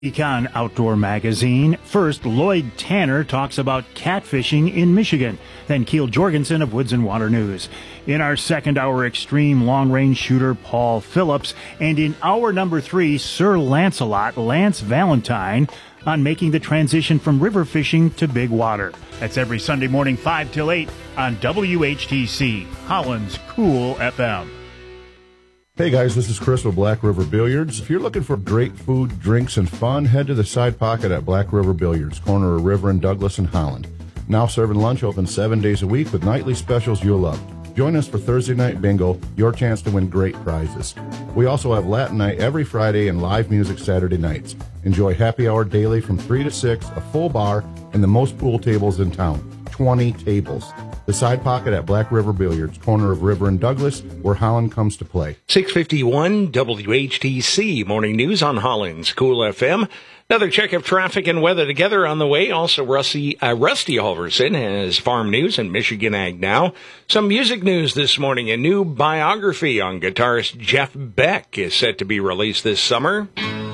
Econ Outdoor Magazine. First, Lloyd Tanner talks about catfishing in Michigan. Then Keel Jorgensen of Woods and Water News. In our second hour, extreme long-range shooter Paul Phillips. And in hour number 3, Sir Lancelot, Lance Valentine, on making the transition from river fishing to big water. That's every Sunday morning, 5 till 8 on WHTC, Holland's Cool FM. Hey guys, this is Chris with Black River Billiards. If you're looking for great food, drinks, and fun, head to the Side Pocket at Black River Billiards, corner of River and Douglas in Holland. Now serving lunch, open 7 days a week with nightly specials you'll love. Join us for Thursday Night Bingo, your chance to win great prizes. We also have Latin Night every Friday and live music Saturday nights. Enjoy happy hour daily from 3 to 6, a full bar, and the most pool tables in town, 20 tables. The Side Pocket at Black River Billiards, corner of River and Douglas, where Holland comes to play. 651 WHTC, morning news on Holland's Cool FM. Another check of traffic and weather together on the way. Also, Rusty Halverson has farm news and Michigan Ag Now. Some music news this morning. A new biography on guitarist Jeff Beck is set to be released this summer.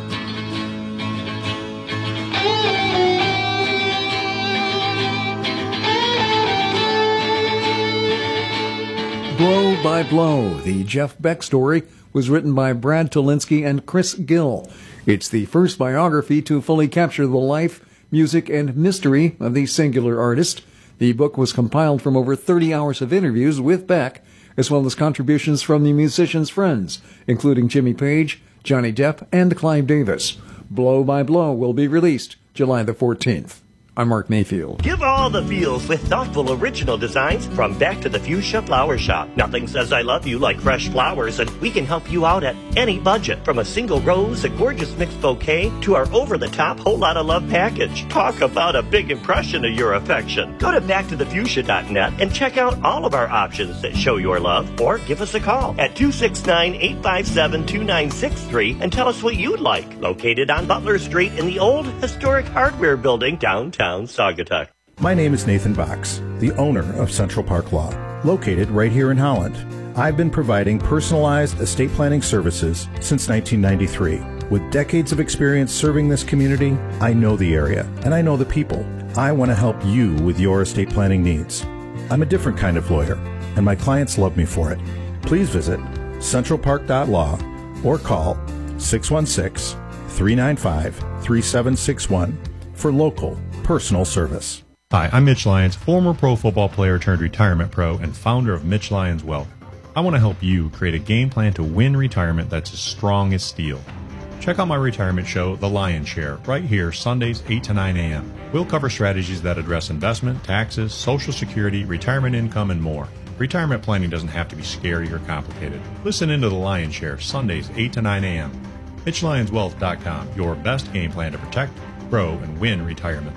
Blow by Blow, the Jeff Beck story, was written by Brad Tolinsky and Chris Gill. It's the first biography to fully capture the life, music, and mystery of the singular artist. The book was compiled from over 30 hours of interviews with Beck, as well as contributions from the musician's friends, including Jimmy Page, Johnny Depp, and Clive Davis. Blow by Blow will be released July the 14th. I'm Mark Mayfield. Give all the feels with thoughtful original designs from Back to the Fuchsia Flower Shop. Nothing says I love you like fresh flowers, and we can help you out at any budget. From a single rose, a gorgeous mixed bouquet, to our over-the-top whole lot of love package. Talk about a big impression of your affection. Go to backtothefuchsia.net and check out all of our options that show your love, or give us a call at 269-857-2963 and tell us what you'd like. Located on Butler Street in the old historic hardware building downtown Saugatuck. My name is Nathan Box, the owner of Central Park Law, located right here in Holland. I've been providing personalized estate planning services since 1993. With decades of experience serving this community, I know the area and I know the people. I want to help you with your estate planning needs. I'm a different kind of lawyer, and my clients love me for it. Please visit centralpark.law or call 616-395-3761 for local personal service. Hi, I'm Mitch Lyons, former pro football player turned retirement pro and founder of Mitch Lyons Wealth. I want to help you create a game plan to win retirement that's as strong as steel. Check out my retirement show, The Lion's Share, right here Sundays 8 to 9 a.m. We'll cover strategies that address investment, taxes, Social Security, retirement income, and more. Retirement planning doesn't have to be scary or complicated. Listen into The Lion's Share, Sundays 8 to 9 a.m. MitchLyonsWealth.com, your best game plan to protect, grow, and win retirement.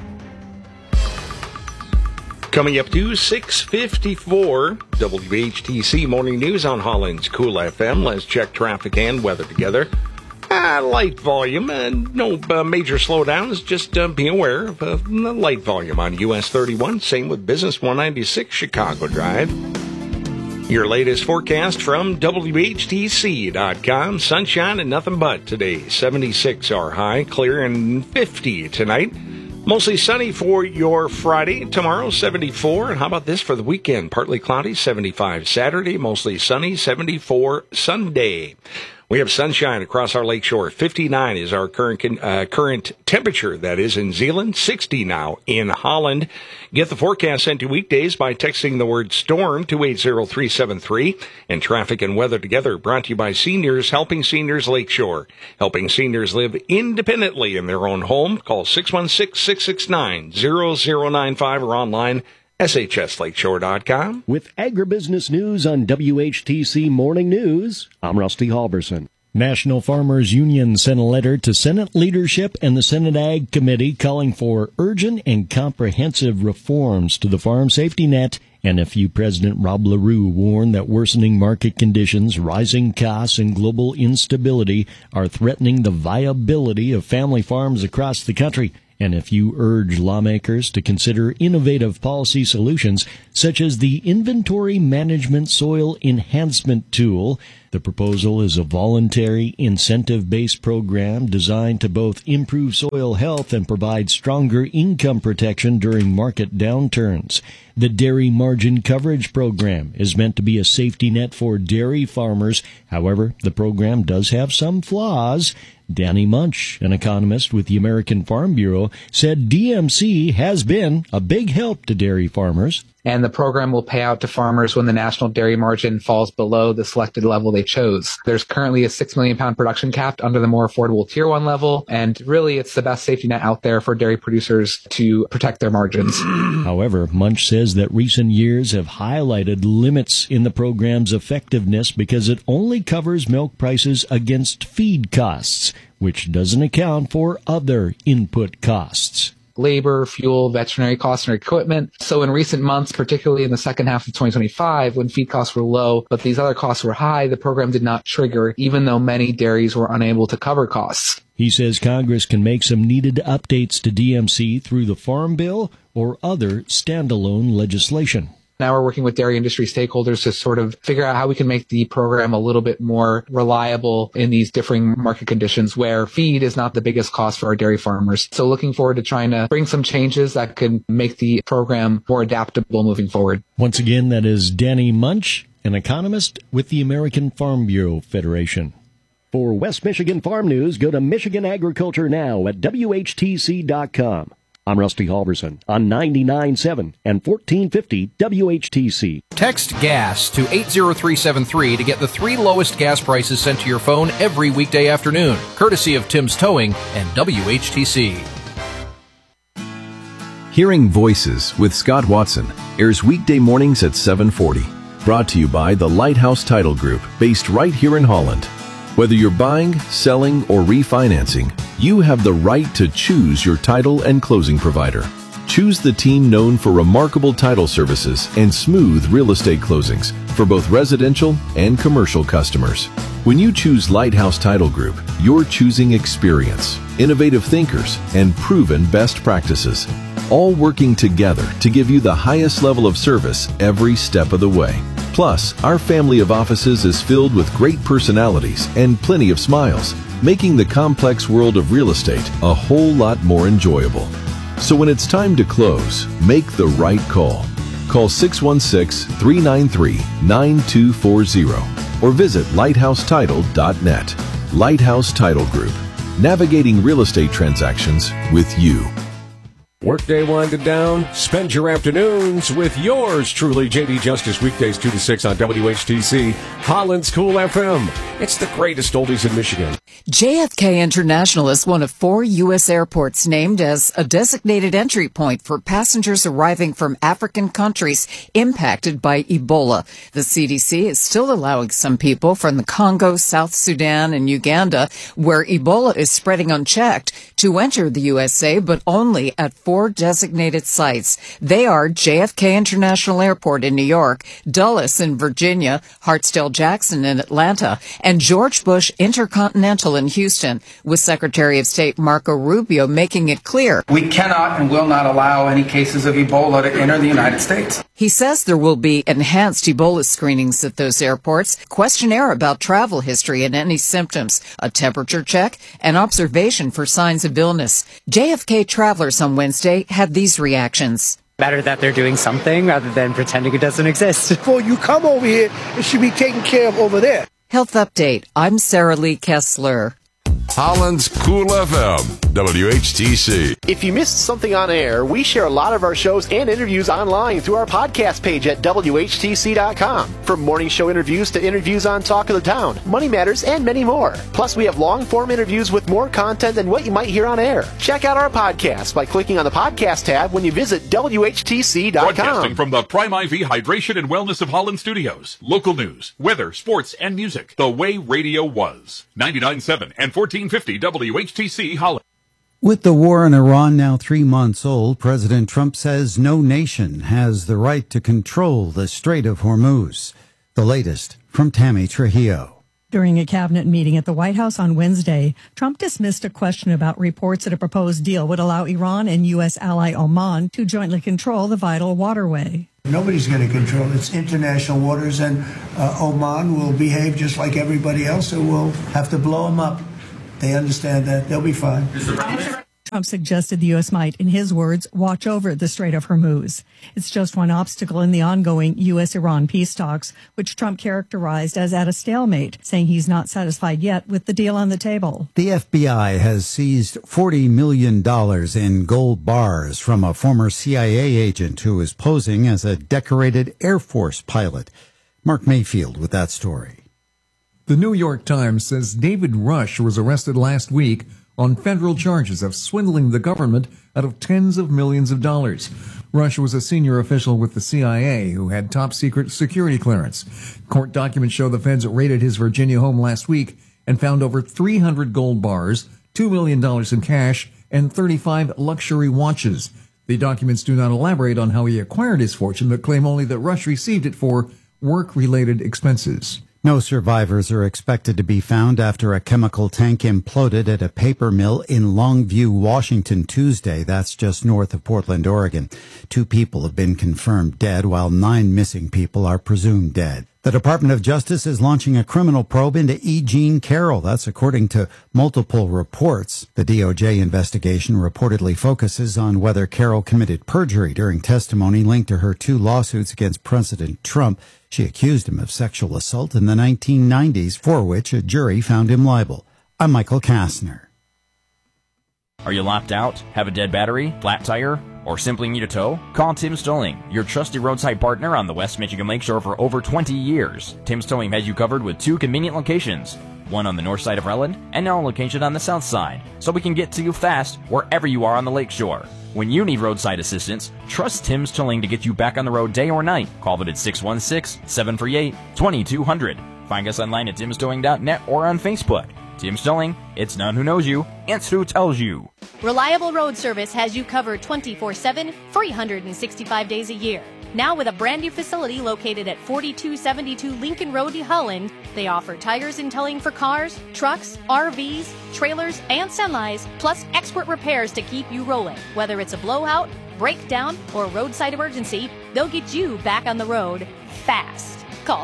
Coming up to 6:54, WHTC Morning News on Holland's Cool FM. Let's check traffic and weather together. Light volume and no major slowdowns. Just be aware of the light volume on US 31. Same with Business 196 Chicago Drive. Your latest forecast from WHTC.com. Sunshine and nothing but today. 76 our high, clear and 50 tonight. Mostly sunny for your Friday. Tomorrow, 74. And how about this for the weekend? Partly cloudy, 75 Saturday. Mostly sunny, 74 Sunday. We have sunshine across our lakeshore. 59 is our current temperature. That is in Zeeland. 60 now in Holland. Get the forecast sent to weekdays by texting the word storm to 80373. And traffic and weather together brought to you by Seniors Helping Seniors Lakeshore. Helping seniors live independently in their own home. Call 616-669-0095 or online shslakeshore.com. With agribusiness news on WHTC Morning News, I'm Rusty Halverson. National Farmers Union sent a letter to Senate leadership and the Senate Ag Committee calling for urgent and comprehensive reforms to the farm safety net. NFU President Rob LaRue warned that worsening market conditions, rising costs, and global instability are threatening the viability of family farms across the country. NFU urged lawmakers to consider innovative policy solutions such as the Inventory Management Soil Enhancement Tool The proposal is a voluntary, incentive-based program designed to both improve soil health and provide stronger income protection during market downturns. The Dairy Margin Coverage Program is meant to be a safety net for dairy farmers. However, the program does have some flaws. Danny Munch, an economist with the American Farm Bureau, said DMC has been a big help to dairy farmers. And the program will pay out to farmers when the national dairy margin falls below the selected level they chose. There's currently a 6 million pound production cap under the more affordable Tier 1 level, and really it's the best safety net out there for dairy producers to protect their margins. However, Munch says that recent years have highlighted limits in the program's effectiveness because it only covers milk prices against feed costs, which doesn't account for other input costs. Labor, fuel, veterinary costs, and equipment. So in recent months, particularly in the second half of 2025, when feed costs were low, but these other costs were high, the program did not trigger, even though many dairies were unable to cover costs. He says Congress can make some needed updates to DMC through the Farm Bill or other standalone legislation. Now we're working with dairy industry stakeholders to sort of figure out how we can make the program a little bit more reliable in these differing market conditions where feed is not the biggest cost for our dairy farmers. So looking forward to trying to bring some changes that can make the program more adaptable moving forward. Once again, that is Danny Munch, an economist with the American Farm Bureau Federation. For West Michigan Farm News, go to Michigan Agriculture Now at WHTC.com. I'm Rusty Halverson on 99.7 and 1450 WHTC. Text GAS to 80373 to get the 3 lowest gas prices sent to your phone every weekday afternoon, courtesy of Tim's Towing and WHTC. Hearing Voices with Scott Watson airs weekday mornings at 7:40. Brought to you by the Lighthouse Title Group, based right here in Holland. Whether you're buying, selling, or refinancing, you have the right to choose your title and closing provider. Choose the team known for remarkable title services and smooth real estate closings for both residential and commercial customers. When you choose Lighthouse Title Group, you're choosing experience, innovative thinkers, and proven best practices, all working together to give you the highest level of service every step of the way. Plus, our family of offices is filled with great personalities and plenty of smiles, making the complex world of real estate a whole lot more enjoyable. So when it's time to close, make the right call. Call 616-393-9240 or visit lighthousetitle.net. Lighthouse Title Group, navigating real estate transactions with you. Workday winding down. Spend your afternoons with yours truly, J.D. Justice, weekdays 2 to 6 on WHTC, Holland's Cool FM. It's the greatest oldies in Michigan. JFK International is one of 4 U.S. airports named as a designated entry point for passengers arriving from African countries impacted by Ebola. The CDC is still allowing some people from the Congo, South Sudan, and Uganda, where Ebola is spreading unchecked, to enter the USA, but only at 4 designated sites. They are JFK International Airport in New York, Dulles in Virginia, Hartsdale-Jackson in Atlanta, and George Bush Intercontinental in Houston, with Secretary of State Marco Rubio making it clear we cannot and will not allow any cases of Ebola to enter the United States. He says there will be enhanced Ebola screenings at those airports, questionnaire about travel history and any symptoms, a temperature check, and observation for signs of illness. JFK travelers on Wednesday had these reactions. Better that they're doing something rather than pretending it doesn't exist. Before you come over here, it should be taken care of over there. Health Update. I'm Sarah Lee Kessler. Holland's Cool FM, WHTC. If you missed something on air, we share a lot of our shows and interviews online through our podcast page at WHTC.com. From morning show interviews to interviews on Talk of the Town, Money Matters, and many more. Plus, we have long-form interviews with more content than what you might hear on air. Check out our podcast by clicking on the podcast tab when you visit WHTC.com. Broadcasting from the Prime IV Hydration and Wellness of Holland Studios. Local news, weather, sports, and music. The way radio was. 99.7 and 1450 WHTC Holland. With the war in Iran now 3 months old, President Trump says no nation has the right to control the Strait of Hormuz. The latest from Tammy Trujillo. During a cabinet meeting at the White House on Wednesday, Trump dismissed a question about reports that a proposed deal would allow Iran and U.S. ally Oman to jointly control the vital waterway. Nobody's going to control it. It's international waters, and Oman will behave just like everybody else, so we'll have to blow them up. They understand that. They'll be fine. Trump suggested the U.S. might, in his words, watch over the Strait of Hormuz. It's just one obstacle in the ongoing U.S.-Iran peace talks, which Trump characterized as at a stalemate, saying he's not satisfied yet with the deal on the table. The FBI has seized $40 million in gold bars from a former CIA agent who is posing as a decorated Air Force pilot. Mark Mayfield with that story. The New York Times says David Rush was arrested last week on federal charges of swindling the government out of tens of millions of dollars. Rush was a senior official with the CIA who had top-secret security clearance. Court documents show the feds raided his Virginia home last week and found over 300 gold bars, $2 million in cash, and 35 luxury watches. The documents do not elaborate on how he acquired his fortune, but claim only that Rush received it for work-related expenses. No survivors are expected to be found after a chemical tank imploded at a paper mill in Longview, Washington, Tuesday. That's just north of Portland, Oregon. 2 people have been confirmed dead, while 9 missing people are presumed dead. The Department of Justice is launching a criminal probe into E. Jean Carroll. That's according to multiple reports. The DOJ investigation reportedly focuses on whether Carroll committed perjury during testimony linked to her 2 lawsuits against President Trump. She accused him of sexual assault in the 1990s, for which a jury found him liable. I'm Michael Kastner. Are you locked out? Have a dead battery? Flat tire? Or simply need a tow? Call Tim's Towing, your trusted roadside partner on the West Michigan Lakeshore for over 20 years. Tim's Towing has you covered with 2 convenient locations, one on the north side of Relland and now a location on the south side, so we can get to you fast wherever you are on the lakeshore. When you need roadside assistance, trust Tim's Towing to get you back on the road day or night. Call them at 616-738-2200. Find us online at timstowing.net or on Facebook. Tim's Towing, it's not who knows you, it's who tells you. Reliable Road Service has you covered 24/7, 365 days a year. Now with a brand new facility located at 4272 Lincoln Road, Holland, they offer tires and towing for cars, trucks, RVs, trailers, and semis, plus expert repairs to keep you rolling. Whether it's a blowout, breakdown, or roadside emergency, they'll get you back on the road fast. Call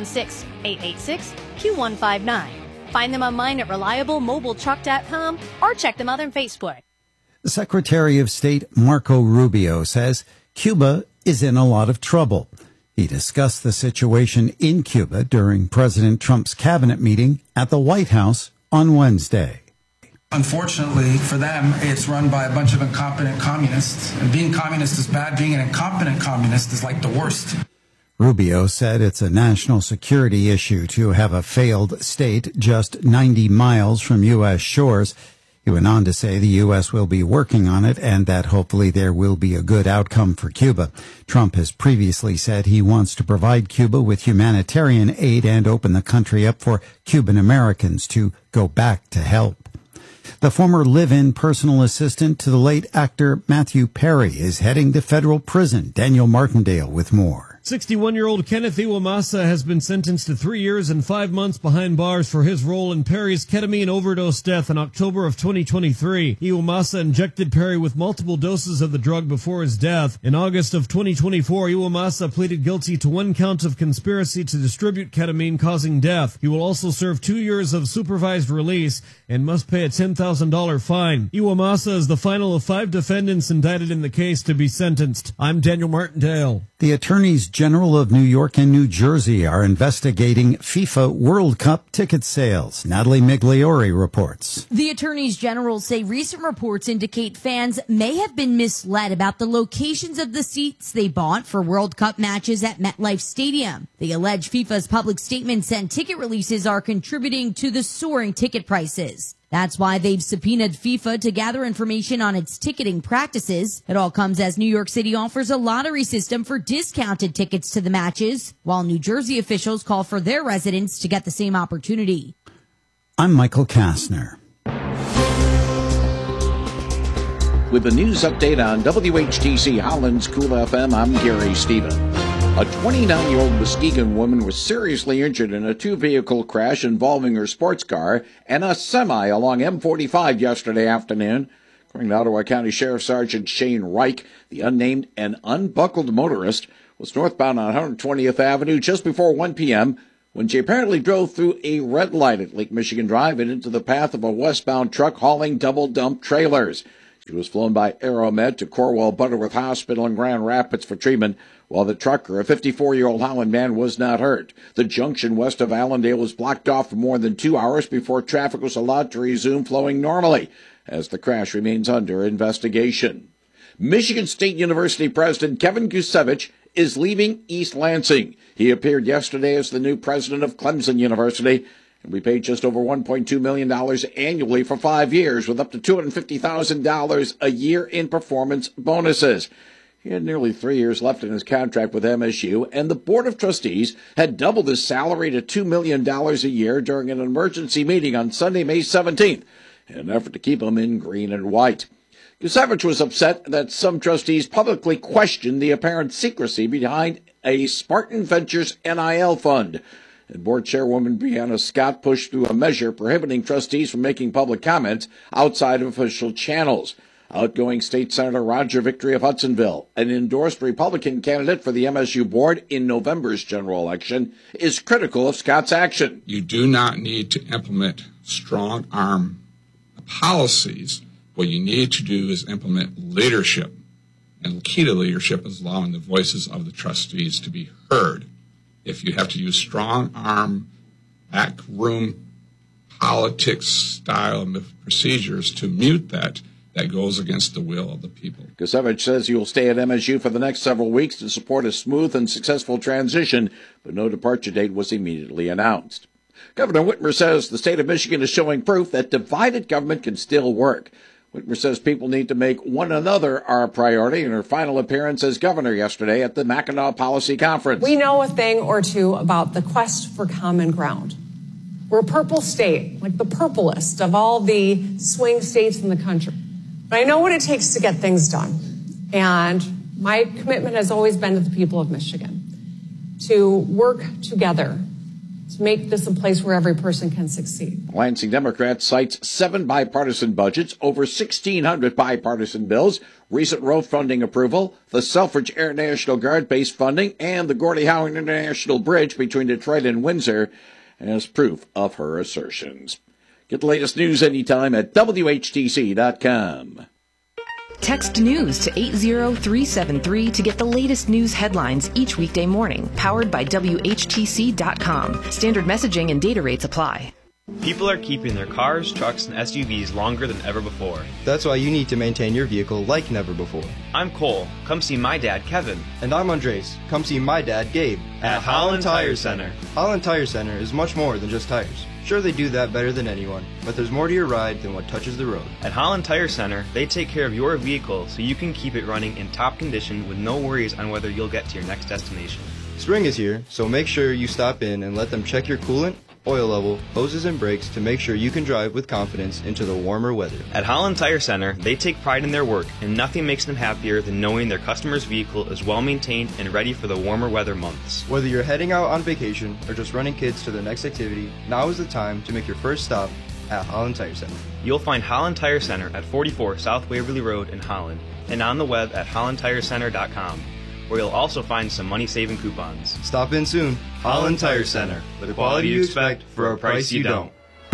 616-886-Q159. Find them online at reliablemobiletruck.com or check them out on Facebook. Secretary of State Marco Rubio says Cuba is in a lot of trouble. He discussed the situation in Cuba during President Trump's cabinet meeting at the White House on Wednesday. Unfortunately for them, it's run by a bunch of incompetent communists. And being communist is bad. Being an incompetent communist is like the worst. Rubio said it's a national security issue to have a failed state just 90 miles from U.S. shores. He went on to say the U.S. will be working on it and that hopefully there will be a good outcome for Cuba. Trump has previously said he wants to provide Cuba with humanitarian aid and open the country up for Cuban Americans to go back to help. The former live-in personal assistant to the late actor Matthew Perry is heading to federal prison. Daniel Martindale with more. 61-year-old Kenneth Iwamasa has been sentenced to 3 years and 5 months behind bars for his role in Perry's ketamine overdose death in October of 2023. Iwamasa injected Perry with multiple doses of the drug before his death. In August of 2024, Iwamasa pleaded guilty to 1 count of conspiracy to distribute ketamine causing death. He will also serve 2 years of supervised release and must pay a $10,000 fine. Iwamasa is the final of 5 defendants indicted in the case to be sentenced. I'm Daniel Martindale. The attorneys general of New York and New Jersey are investigating FIFA World Cup ticket sales. Natalie Migliori reports. The attorneys general say recent reports indicate fans may have been misled about the locations of the seats they bought for World Cup matches at MetLife Stadium. They allege FIFA's public statements and ticket releases are contributing to the soaring ticket prices. That's why they've subpoenaed FIFA to gather information on its ticketing practices. It all comes as New York City offers a lottery system for discounted tickets to the matches, while New Jersey officials call for their residents to get the same opportunity. I'm Michael Kastner. With the news update on WHTC Holland's Cool FM, I'm Gary Stevens. A 29-year-old Muskegon woman was seriously injured in a 2-vehicle crash involving her sports car and a semi along M45 yesterday afternoon. According to Ottawa County Sheriff Sergeant Shane Reich, the unnamed and unbuckled motorist was northbound on 120th Avenue just before 1 p.m. when she apparently drove through a red light at Lake Michigan Drive and into the path of a westbound truck hauling double-dump trailers. She was flown by AeroMed to Corwell Butterworth Hospital in Grand Rapids for treatment, while the trucker, a 54-year-old Holland man, was not hurt. The junction west of Allendale was blocked off for more than 2 hours before traffic was allowed to resume flowing normally, as the crash remains under investigation. Michigan State University President Kevin Kusevich is leaving East Lansing. He appeared yesterday as the new president of Clemson University and we paid just over $1.2 million annually for 5 years with up to $250,000 a year in performance bonuses. He had nearly 3 years left in his contract with MSU, and the Board of Trustees had doubled his salary to $2 million a year during an emergency meeting on Sunday, May 17th, in an effort to keep him in green and white. Kusevich was upset that some trustees publicly questioned the apparent secrecy behind a Spartan Ventures NIL fund. And Board Chairwoman Brianna Scott pushed through a measure prohibiting trustees from making public comments outside of official channels. Outgoing State Senator Roger Victory of Hudsonville, an endorsed Republican candidate for the MSU board in November's general election, is critical of Scott's action. You do not need to implement strong arm policies. What you need to do is implement leadership. And the key to leadership is allowing the voices of the trustees to be heard. If you have to use strong arm, backroom politics style of procedures to mute that, that goes against the will of the people. Kusevich says he will stay at MSU for the next several weeks to support a smooth and successful transition, but no departure date was immediately announced. Governor Whitmer says the state of Michigan is showing proof that divided government can still work. Whitmer says people need to make one another our priority in her final appearance as governor yesterday at the Mackinac Policy Conference. We know a thing or two about the quest for common ground. We're a purple state, like the purplest of all the swing states in the country. But I know what it takes to get things done. And my commitment has always been to the people of Michigan to work together to make this a place where every person can succeed. Lansing Democrat cites 7 bipartisan budgets, over 1,600 bipartisan bills, recent road funding approval, the Selfridge Air National Guard base funding, and the Gordie Howe International Bridge between Detroit and Windsor as proof of her assertions. Get the latest news anytime at WHTC.com. Text news to 80373 to get the latest news headlines each weekday morning, powered by WHTC.com. Standard messaging and data rates apply. People are keeping their cars, trucks, and SUVs longer than ever before. That's why you need to maintain your vehicle like never before. I'm Cole. Come see my dad, Kevin. And I'm Andres. Come see my dad, Gabe. At Holland Tire Center. Holland Tire Center is much more than just tires. Sure, they do that better than anyone, but there's more to your ride than what touches the road. At Holland Tire Center, they take care of your vehicle so you can keep it running in top condition with no worries on whether you'll get to your next destination. Spring is here, so make sure you stop in and let them check your coolant, oil level, hoses, and brakes to make sure you can drive with confidence into the warmer weather. At Holland Tire Center, they take pride in their work, and nothing makes them happier than knowing their customer's vehicle is well maintained and ready for the warmer weather months. Whether you're heading out on vacation or just running kids to their next activity, now is the time to make your first stop at Holland Tire Center. You'll find Holland Tire Center at 44 South Waverly Road in Holland and on the web at hollandtirecenter.com, where you'll also find some money-saving coupons. Stop in soon. Holland Tire Center. The quality you expect for a price you don't.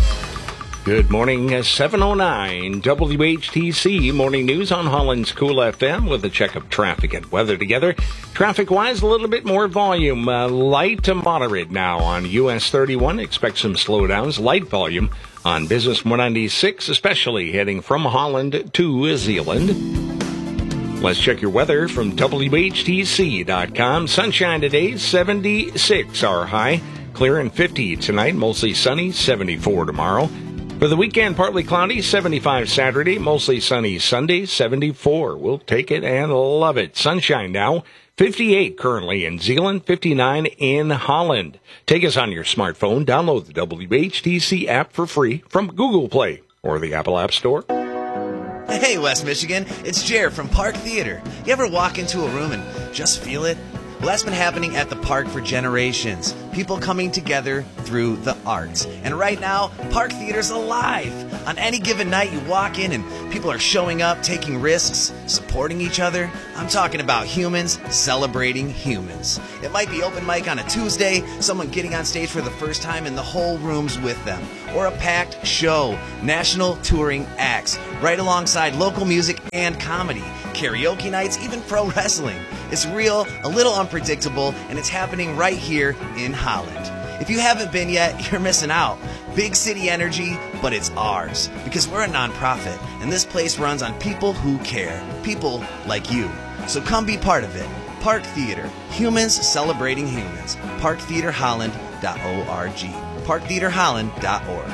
Good morning, 709 WHTC Morning News on Holland's Cool FM with a check of traffic and weather together. Traffic-wise, a little bit more volume, light to moderate now on US 31. Expect some slowdowns, light volume on Business 196, especially heading from Holland to Zeeland. Let's check your weather from WHTC.com. Sunshine today, 76 our high. Clear and 50 tonight, mostly sunny, 74 tomorrow. For the weekend, partly cloudy, 75 Saturday, mostly sunny Sunday, 74. We'll take it and love it. Sunshine now, 58 currently in Zeeland, 59 in Holland. Take us on your smartphone. Download the WHTC app for free from Google Play or the Apple App Store. Hey, West Michigan, it's Jer from Park Theater. You ever walk into a room and just feel it? Well, that's been happening at the park for generations. People coming together through the arts. And right now, Park Theater's alive. On any given night, you walk in and people are showing up, taking risks, supporting each other. I'm talking about humans celebrating humans. It might be open mic on a Tuesday, someone getting on stage for the first time and the whole room's with them. Or a packed show, national touring acts, right alongside local music and comedy, karaoke nights, even pro wrestling. It's real, a little unpredictable, and it's happening right here in Holland. If you haven't been yet, you're missing out. Big city energy, but it's ours. Because we're a nonprofit, and this place runs on people who care. People like you. So come be part of it. Park Theater. Humans celebrating humans. ParkTheaterHolland.org. ParkTheaterHolland.org.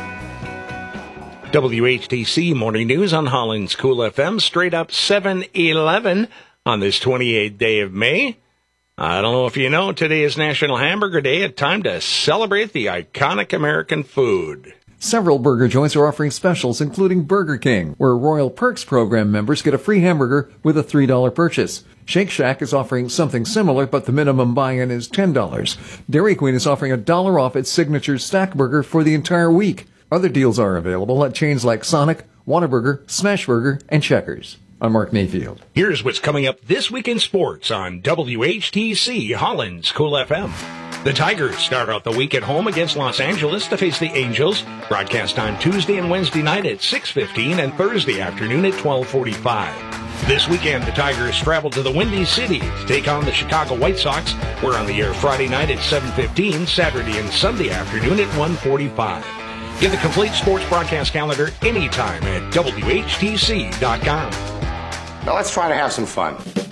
WHTC Morning News on Holland's Cool FM. Straight up 7-11 on this 28th day of May. I don't know if you know, today is National Hamburger Day, a time to celebrate the iconic American food. Several burger joints are offering specials, including Burger King, where Royal Perks program members get a free hamburger with a $3 purchase. Shake Shack is offering something similar, but the minimum buy-in is $10. Dairy Queen is offering $1 off its signature Stack Burger for the entire week. Other deals are available at chains like Sonic, Whataburger, Smashburger, and Checkers. I'm Mark Mayfield. Here's what's coming up this week in sports on WHTC Holland's Cool FM. The Tigers start out the week at home against Los Angeles to face the Angels. Broadcast on Tuesday and Wednesday night at 6:15 and Thursday afternoon at 12:45. This weekend, the Tigers travel to the Windy City to take on the Chicago White Sox. We're on the air Friday night at 7:15, Saturday and Sunday afternoon at 1:45. Get the complete sports broadcast calendar anytime at WHTC.com. Now let's try to have some fun.